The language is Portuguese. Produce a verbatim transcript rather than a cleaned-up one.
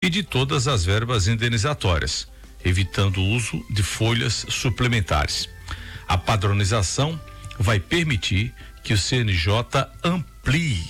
e de todas as verbas indenizatórias, evitando o uso de folhas suplementares. A padronização vai permitir que o C N J amplie